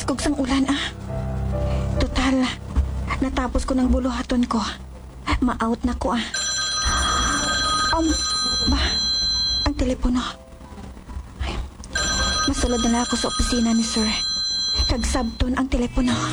kog sang ulan Total, natapos ko ng buluhaton ko. Ma-out na ko Ba? Ang telepono. Ay, masulod na lang ako sa opisina ni Sir. Kagsabton ang telepono.